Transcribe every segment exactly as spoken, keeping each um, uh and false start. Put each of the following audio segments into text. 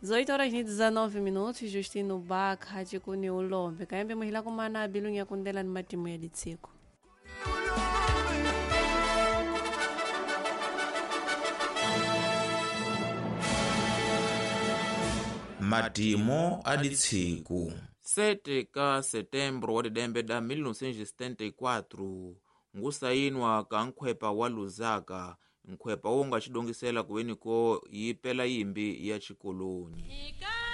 dezoito horas e dezenove minutos, Justino Bach, Haji Kuni Ulombe. Kaembe muhila kumana abilungu ya kundela ni matimu ya ditsiko. Matimo aditsiku sete ka setembro wa didembe da mil novecentos e setenta e quatro ngusayinwa ka nkwepa wa Lusaka, nkwepa wonga chidongisela kuweniko yipela yimbi ya chikoloni.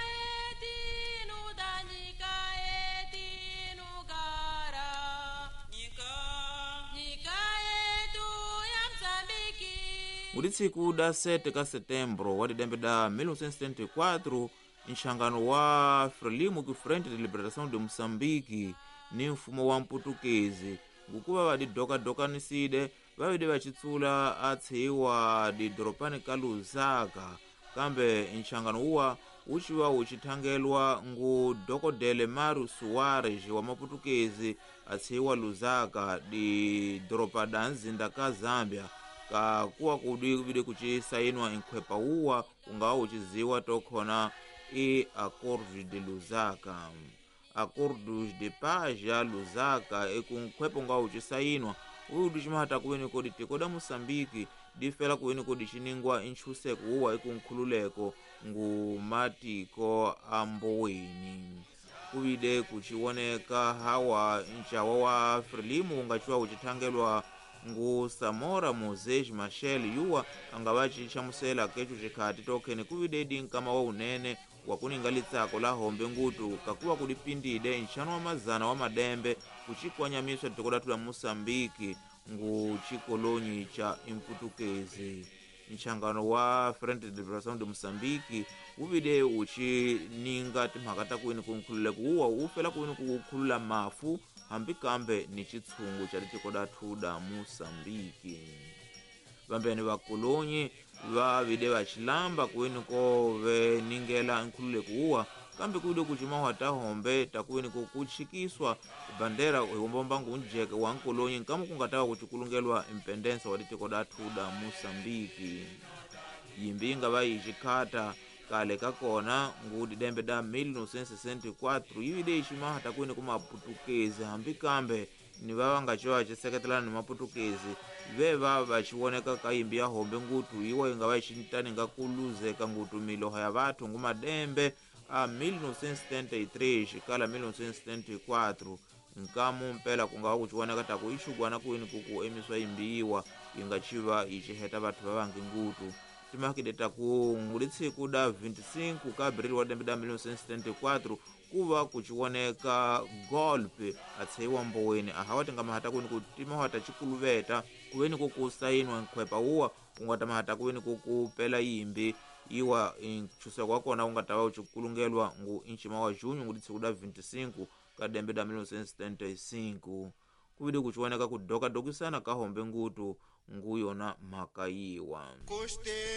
Muditsiku da sete ka setembro wa didembe da mil novecentos e setenta e quatro nxangano wa Frelimo ku Frente de Liberação de Moçambique ni mfumo wa mputukezi ngukuva vadidokadokaniside vavide vachitsula atshiwa didoropani ka Lusaka, kambe nxangano uwa uchiva uchithangelwa ngu Dokodele Mário Soares wa maputukezi atshiwa Lusaka di doropa da nzinda ka Zambia, ka kuwa kudi vide kuchisayinwa nkwepa uwa ungawa uchiziwa tokhona e Acordos de Lusaka. Acordos de Paz ya Lusaka eku nkwepa ungawa uchisayinwa uyu dichimahata kuweni kodi tiko da Moçambique difela kuweni kodi chiningwa inchuseko uwa eku nkhululeko ngu matiko amboweni. Kuvide kuchiwoneka hawa nchawa wa Frelimo ungachiwa uchithangelwa ngu Samora Moses Machel yuwa angavachi chamusela kecho chikhati tokhene kuvide dinkama wa unene wakuningalitako la hombe ngutu kakuwa kulipindide nchano wa mazana wa madembe kuchikwanyamiswa tikoda la Moçambique ngu chikoloni cha imputukezi. Nchangano wa Frente de Liberação de Moçambique uvide uchininga timhakata kuweni kunkhulule kuwa ufela kuweni kukhulula mafu hambi kambe ni chitsungu cha tikoda da Moçambique. Vambene vakolonyi vavide vachilamba kuweni ko veningela nkhulule kuwa kambe kude kuchimawa ta hombe takuweni kuchikiswa bandera iwombomba ngunjeke wa nkolonyi nkamu kungatawa kuchikulungelwa impendensa wa tikoda da Moçambique. Yimbinga vayichikhata kale kakona ngu didembe da mil novecentos e sessenta e quatro yivide ichimaha takuweni kumaputukezi hambi kambe ni vava ngachiwa chiseketelana ni maputukezi veva vachiwoneka kayimbi ya hombe ngutu iwa inga vachintani nga kuluzeka ngutu miloha ya vathu ngu madembe a mil novecentos e setenta e três kala mil novecentos e setenta e quatro nkamu mpela kungawa kuchiwoneka takuishugwana kuweni kuku emiswa imbiwa ingachiva ichiheta vathu vavangi ngutu. Timakide taku ngulitsiku da vinte e cinco ka abril wa dembe da mil novecentos e setenta e quatro kuva kuchiwoneka golpe atshiwa mboweni ahawati ngamahata kuweni kutimahata chikuluveta kuweni kukusayinwa nkwepa uwa ungatamahata kuweni kukupela yimbi iwa nchusa kwakona ungatawa uchikulungelwa ngu inchima wa junho ngulitsiku da vinte e cinco ka dembe da mil novecentos e setenta e cinco kuvide kuchiwoneka kudoka dokisana ka hombe ngutu nguyona makayiwa.